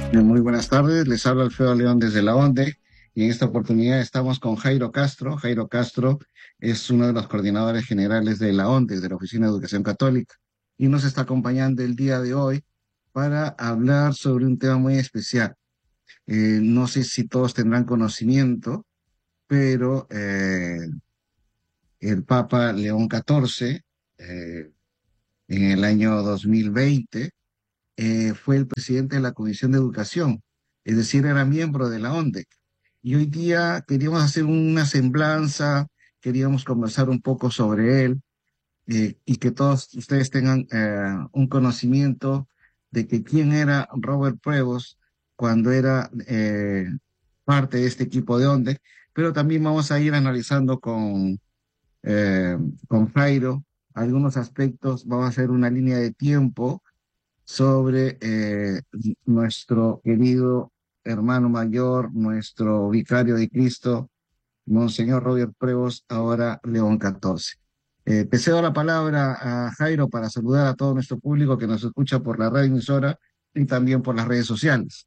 Muy buenas tardes, les habla Alfredo León desde la ONDE y en esta oportunidad estamos con Jairo Castro. Jairo Castro es uno de los coordinadores generales de la ONDE, de la Oficina de Educación Católica, y nos está acompañando el día de hoy para hablar sobre un tema muy especial. No sé si todos tendrán conocimiento, pero el Papa León XIV, en el año 2020, fue el presidente de la Comisión de Educación, es decir, era miembro de la ONDE. Y hoy día queríamos hacer una semblanza, queríamos conversar un poco sobre él, y que todos ustedes tengan un conocimiento de que quién era Robert Prevost cuando era parte de este equipo de ONDE, pero también vamos a ir analizando eh, con Jairo algunos aspectos, vamos a hacer una línea de tiempo sobre nuestro querido hermano mayor, nuestro vicario de Cristo, Monseñor Robert Prevost, ahora León XIV. Te cedo la palabra a Jairo para saludar a todo nuestro público que nos escucha por la radio emisora y también por las redes sociales.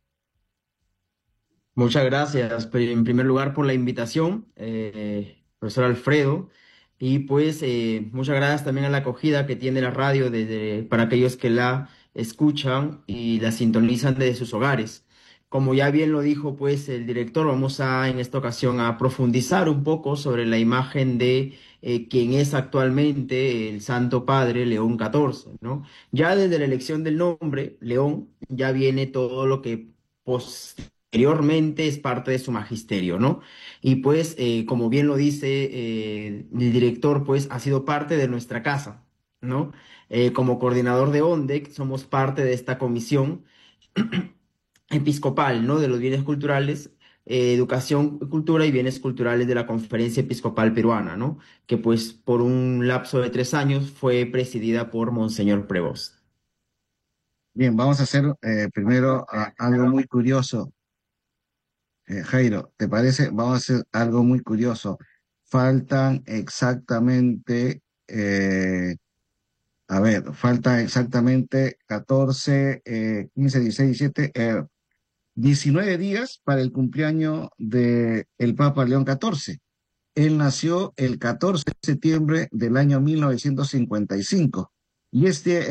Muchas gracias, en primer lugar, por la invitación, profesor Alfredo, y pues muchas gracias también a la acogida que tiene la radio para aquellos que la escuchan y la sintonizan desde sus hogares. Como ya bien lo dijo pues el director, vamos a en esta ocasión a profundizar un poco sobre la imagen de quien es actualmente el Santo Padre León XIV, ¿no? Ya desde la elección del nombre, León, ya viene todo lo que posteriormente es parte de su magisterio, ¿no? Y pues, como bien lo dice el director, pues ha sido parte de nuestra casa, ¿no? Como coordinador de ONDEC, somos parte de esta comisión episcopal, ¿no? De los bienes culturales, educación, cultura y bienes culturales de la Conferencia Episcopal Peruana, ¿no? Que pues por un lapso de 3 años fue presidida por Monseñor Prevost. Bien, vamos a hacer primero algo muy curioso. Jairo, ¿te parece? Vamos a hacer algo muy curioso. Faltan exactamente falta exactamente 14, 15, 16, 17, 19 días para el cumpleaños del Papa León XIV. Él nació el 14 de septiembre del año 1955 y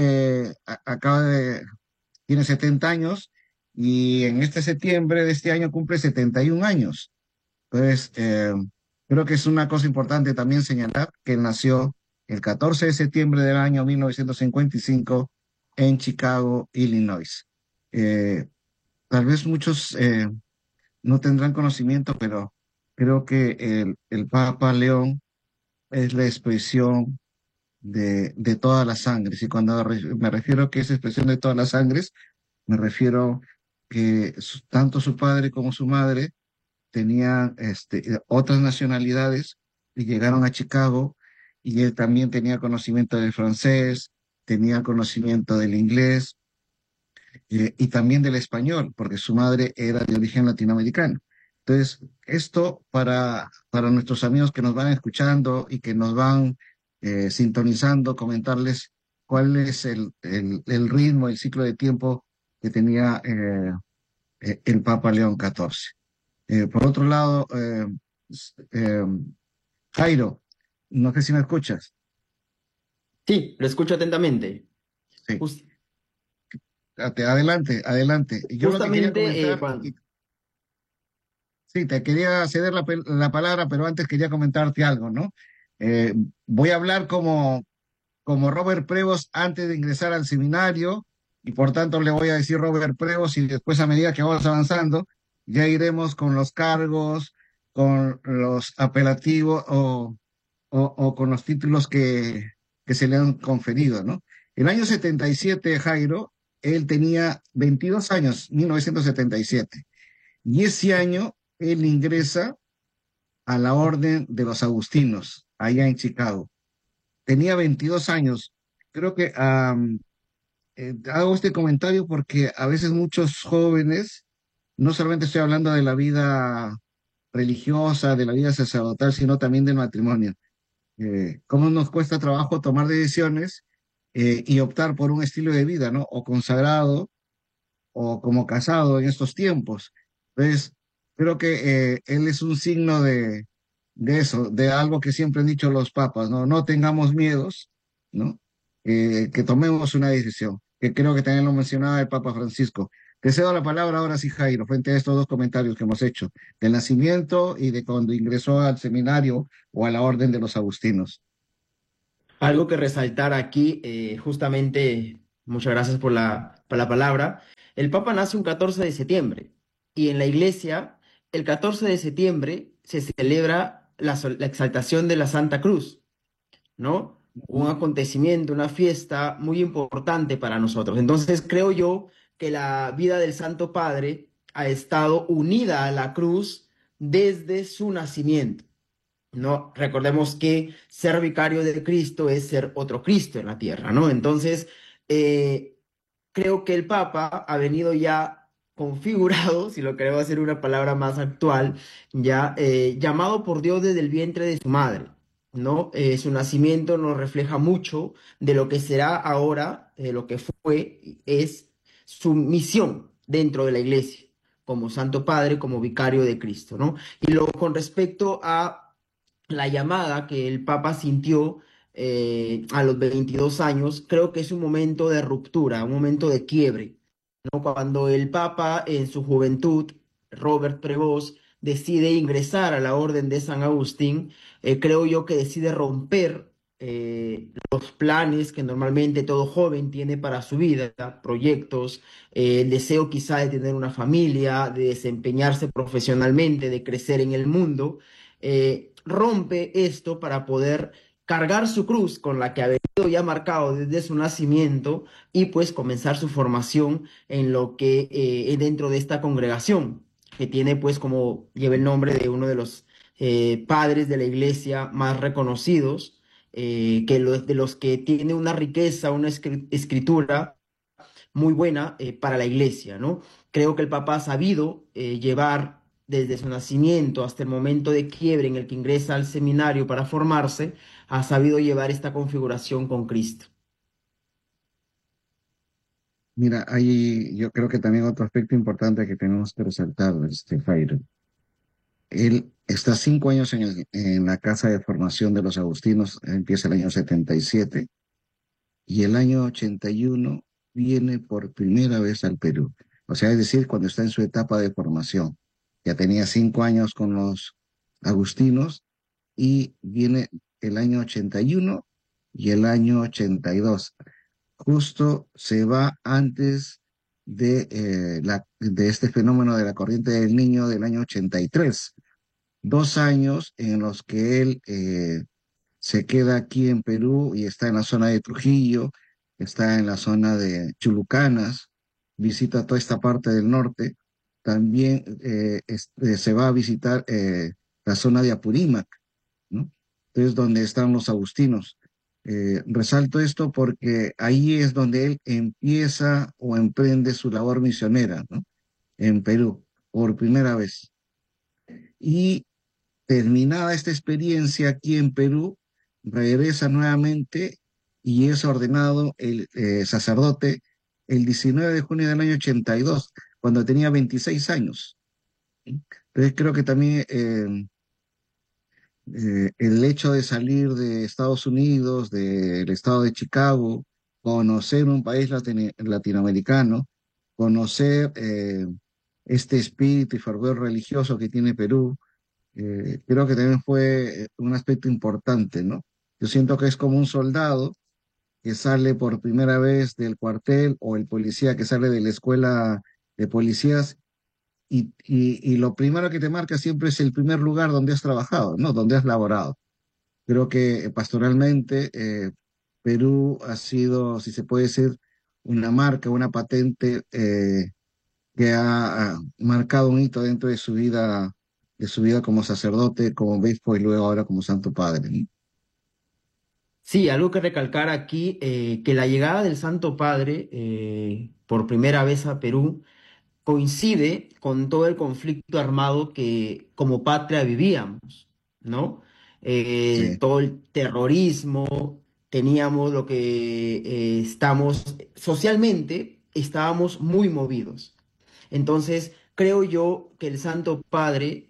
tiene 70 años y en este septiembre de este año cumple 71 años. Entonces, creo que es una cosa importante también señalar que él nació el 14 de septiembre del año 1955 en Chicago, Illinois. Eh, Tal vez muchos no tendrán conocimiento, pero creo que el Papa León es la expresión de todas las sangres. Y cuando me refiero a que es expresión de todas las sangres, me refiero que tanto su padre como su madre tenían otras nacionalidades y llegaron a Chicago y él también tenía conocimiento del francés, tenía conocimiento del inglés y también del español, porque su madre era de origen latinoamericano. Entonces, esto para nuestros amigos que nos van escuchando y que nos van sintonizando, comentarles cuál es el ritmo, el ciclo de tiempo que tenía el Papa León XIV. Por otro lado, eh, Jairo, no sé si me escuchas. Sí, lo escucho atentamente. Sí, Jus- adelante, adelante. Yo lo que quería Justamente comentar, cuando... sí, te quería ceder la palabra, pero antes quería comentarte algo, ¿no? Voy a hablar como Robert Prevost antes de ingresar al seminario y por tanto le voy a decir Robert Prevost y después a medida que vamos avanzando ya iremos con los cargos, con los apelativos o con los títulos que se le han conferido, ¿no? El año 77, Jairo, él tenía 22 años, 1977, y ese año él ingresa a la Orden de los Agustinos, allá en Chicago. Tenía 22 años. Creo que hago este comentario porque a veces muchos jóvenes, no solamente estoy hablando de la vida religiosa, de la vida sacerdotal, sino también del matrimonio. Cómo nos cuesta trabajo tomar decisiones y optar por un estilo de vida, ¿no? O consagrado o como casado en estos tiempos. Entonces, creo que él es un signo de eso, de algo que siempre han dicho los papas, ¿no? No tengamos miedos, ¿no? Que tomemos una decisión, que creo que también lo mencionaba el Papa Francisco. Te cedo la palabra ahora sí, Jairo, frente a estos dos comentarios que hemos hecho, del nacimiento y de cuando ingresó al seminario o a la orden de los agustinos. Algo que resaltar aquí, justamente, muchas gracias por la palabra. El Papa nace un 14 de septiembre y en la iglesia, el 14 de septiembre se celebra la exaltación de la Santa Cruz, ¿no? Un Ujú. acontecimiento, una fiesta muy importante para nosotros. Entonces, creo yo que la vida del Santo Padre ha estado unida a la cruz desde su nacimiento. No, recordemos que ser vicario de Cristo es ser otro Cristo en la tierra, ¿no? Entonces, eh, creo que el Papa ha venido ya configurado, si lo queremos hacer una palabra más actual, ya llamado por Dios desde el vientre de su madre, ¿no? Su nacimiento nos refleja mucho de lo que será ahora, lo que fue, es su misión dentro de la iglesia, como Santo Padre, como vicario de Cristo, ¿no? Y luego con respecto a la llamada que el Papa sintió a los 22 años, creo que es un momento de ruptura, un momento de quiebre, ¿no? Cuando el Papa en su juventud, Robert Prevost, decide ingresar a la Orden de San Agustín, creo yo que decide romper los planes que normalmente todo joven tiene para su vida, proyectos, el deseo quizá de tener una familia, de desempeñarse profesionalmente, de crecer en el mundo, rompe esto para poder cargar su cruz con la que ha venido ya marcado desde su nacimiento y pues comenzar su formación en lo que dentro de esta congregación, que tiene pues como lleva el nombre de uno de los padres de la iglesia más reconocidos, de los que tiene una riqueza, una escritura muy buena para la iglesia, ¿no? Creo que el Papa ha sabido llevar desde su nacimiento hasta el momento de quiebre en el que ingresa al seminario para formarse, ha sabido llevar esta configuración con Cristo. Mira, hay yo creo que también otro aspecto importante que tenemos que resaltar, Jairo. Él está 5 años en la casa de formación de los agustinos, empieza el año 77 y el año 81 viene por primera vez al Perú. O sea, es decir, cuando está en su etapa de formación. Ya tenía 5 años con los agustinos y viene el año 81 y el año 82. Justo se va antes de este fenómeno de la corriente del Niño del año 83. 2 años en los que él se queda aquí en Perú y está en la zona de Trujillo, está en la zona de Chulucanas, visita toda esta parte del norte. También se va a visitar la zona de Apurímac, ¿no? Entonces, donde están los agustinos. Resalto esto porque ahí es donde él empieza o emprende su labor misionera, ¿no? En Perú, por primera vez. Y terminada esta experiencia aquí en Perú, regresa nuevamente y es ordenado el sacerdote el 19 de junio del año 82, cuando tenía 26 años. Entonces creo que también el hecho de salir de Estados Unidos, del estado de Chicago, conocer un país latinoamericano, conocer este espíritu y fervor religioso que tiene Perú, creo que también fue un aspecto importante, ¿no? Yo siento que es como un soldado que sale por primera vez del cuartel o el policía que sale de la escuela de policías y lo primero que te marca siempre es el primer lugar donde has trabajado, ¿no? Donde has laborado. Creo que pastoralmente Perú ha sido, si se puede decir, una marca, una patente que ha marcado un hito dentro de su vida como sacerdote, como obispo y luego ahora como Santo Padre, ¿no? Sí, algo que recalcar aquí, que la llegada del Santo Padre por primera vez a Perú coincide con todo el conflicto armado que como patria vivíamos, ¿no? Sí, Todo el terrorismo, teníamos lo que estamos socialmente, estábamos muy movidos. Entonces, creo yo que el Santo Padre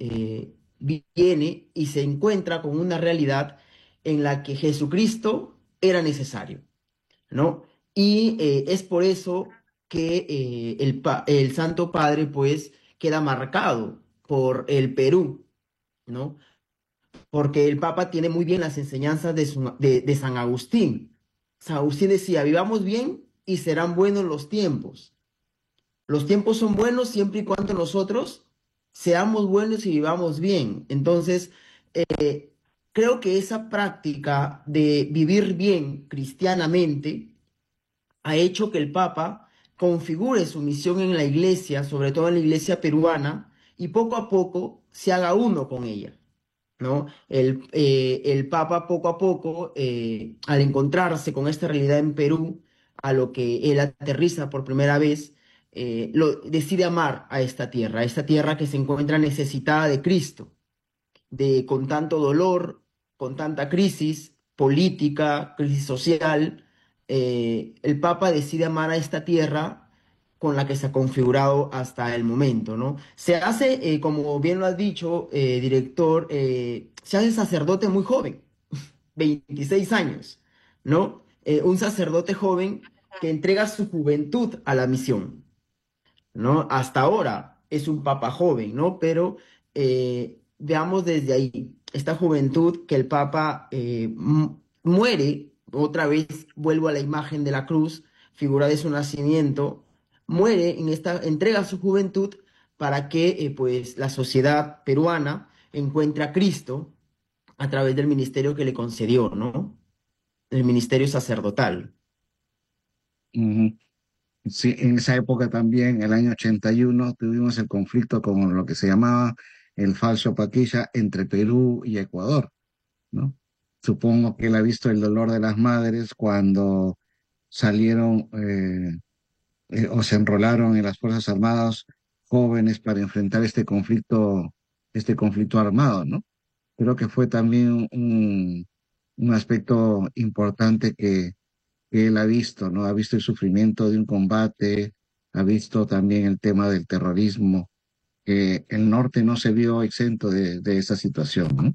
viene y se encuentra con una realidad en la que Jesucristo era necesario, ¿no? Y es por eso que el Santo Padre, pues, queda marcado por el Perú, ¿no? Porque el Papa tiene muy bien las enseñanzas de San Agustín. San Agustín decía, vivamos bien y serán buenos los tiempos. Los tiempos son buenos siempre y cuando nosotros seamos buenos y vivamos bien. Entonces, creo que esa práctica de vivir bien cristianamente ha hecho que el Papa configure su misión en la iglesia, sobre todo en la iglesia peruana, y poco a poco se haga uno con ella, ¿no? El Papa poco a poco, al encontrarse con esta realidad en Perú, a lo que él aterriza por primera vez, decide amar a esta tierra que se encuentra necesitada de Cristo, con tanto dolor, con tanta crisis política, crisis social. El Papa decide amar a esta tierra con la que se ha configurado hasta el momento, ¿no? Se hace, como bien lo has dicho, director, se hace sacerdote muy joven, 26 años, ¿no? Un sacerdote joven que entrega su juventud a la misión, ¿no? Hasta ahora es un papa joven, ¿no? Pero veamos desde ahí, esta juventud que el papa muere, otra vez vuelvo a la imagen de la cruz, figura de su nacimiento, muere en esta, entrega su juventud para que pues la sociedad peruana encuentre a Cristo a través del ministerio que le concedió, ¿no? El ministerio sacerdotal. Ujú. Sí, en esa época también, el año 81 tuvimos el conflicto con lo que se llamaba el falso Paquilla entre Perú y Ecuador, ¿no? Supongo que él ha visto el dolor de las madres cuando salieron o se enrolaron en las Fuerzas Armadas jóvenes para enfrentar este conflicto armado, ¿no? Creo que fue también un aspecto importante que él ha visto, ¿no? Ha visto el sufrimiento de un combate, ha visto también el tema del terrorismo, que el norte no se vio exento de esa situación, ¿no?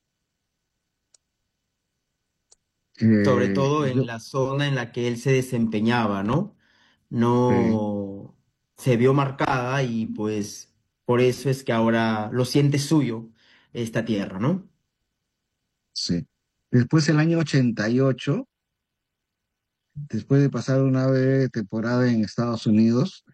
Sobre todo en Yo, la zona en la que él se desempeñaba, ¿no? sí, No se vio marcada y pues por eso es que ahora lo siente suyo esta tierra, ¿no? sí. Después, el año 88, después de pasar una breve temporada en Estados Unidos,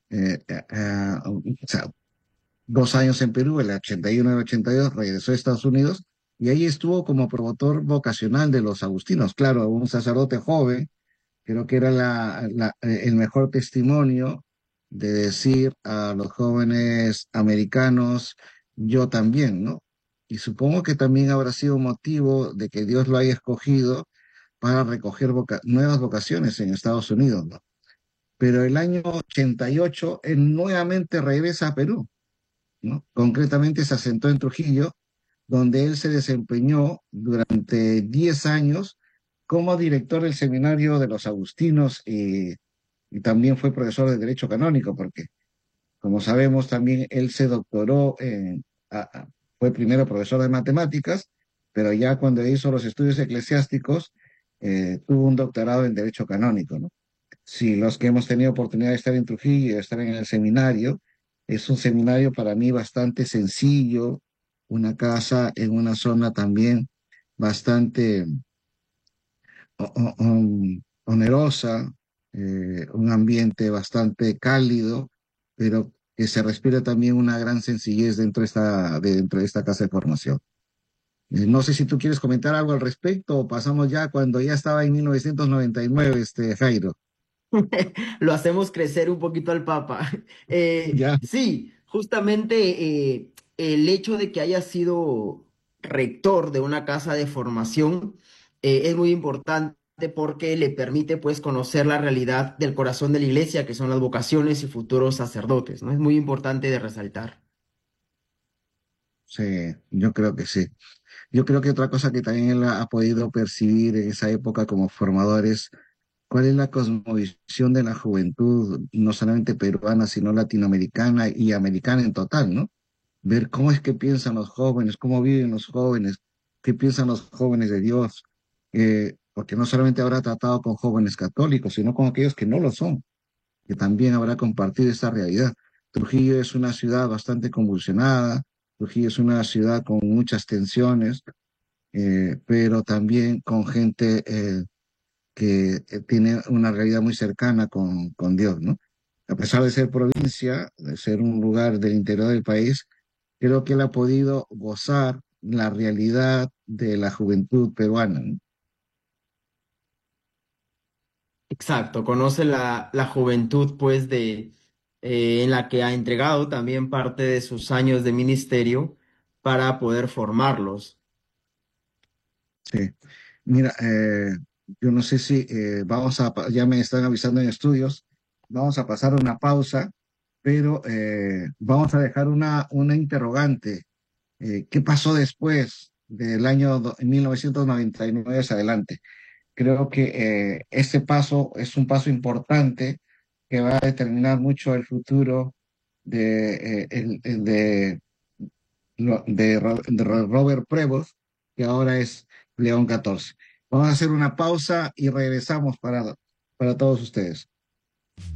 o sea, 2 años en Perú, el 81 y el 82, regresó a Estados Unidos y ahí estuvo como promotor vocacional de los agustinos. Claro, un sacerdote joven, creo que era el mejor testimonio de decir a los jóvenes americanos, yo también, ¿no? Y supongo que también habrá sido motivo de que Dios lo haya escogido para recoger nuevas vocaciones en Estados Unidos, ¿no? Pero el año 88 él nuevamente regresa a Perú, ¿no? Concretamente se asentó en Trujillo, donde él se desempeñó durante 10 años como director del seminario de los agustinos y también fue profesor de Derecho Canónico, porque como sabemos también él se doctoró fue primero profesor de matemáticas, pero ya cuando hizo los estudios eclesiásticos tuvo un doctorado en Derecho Canónico, ¿no? Sí, los que hemos tenido oportunidad de estar en Trujillo y de estar en el seminario, es un seminario para mí bastante sencillo, una casa en una zona también bastante onerosa, un ambiente bastante cálido, pero que se respira también una gran sencillez dentro de esta casa de formación. No sé si tú quieres comentar algo al respecto o pasamos ya cuando ya estaba en 1999, Jairo. Lo hacemos crecer un poquito al Papa. Ya. Sí, justamente el hecho de que haya sido rector de una casa de formación es muy importante porque le permite pues conocer la realidad del corazón de la iglesia, que son las vocaciones y futuros sacerdotes, ¿no? Es muy importante de resaltar. Sí, yo creo que sí. Yo creo que otra cosa que también él ha podido percibir en esa época como formadores cuál es la cosmovisión de la juventud, no solamente peruana, sino latinoamericana y americana en total, ¿no? Ver cómo es que piensan los jóvenes, cómo viven los jóvenes, qué piensan los jóvenes de Dios, porque no solamente habrá tratado con jóvenes católicos, sino con aquellos que no lo son, que también habrá compartido esta realidad. Trujillo es una ciudad bastante convulsionada, Trujillo es una ciudad con muchas tensiones, pero también con gente que tiene una realidad muy cercana con Dios, ¿no? A pesar de ser provincia, de ser un lugar del interior del país, creo que él ha podido gozar la realidad de la juventud peruana, ¿no? Exacto, conoce la juventud pues en la que ha entregado también parte de sus años de ministerio para poder formarlos. Sí. Mira, yo no sé si ya me están avisando en estudios, vamos a pasar una pausa, pero vamos a dejar una interrogante. ¿Qué pasó después del año 1999 hacia adelante? Creo que este paso es un paso importante que va a determinar mucho el futuro de Robert Prevost, que ahora es León 14. Vamos a hacer una pausa y regresamos para todos ustedes.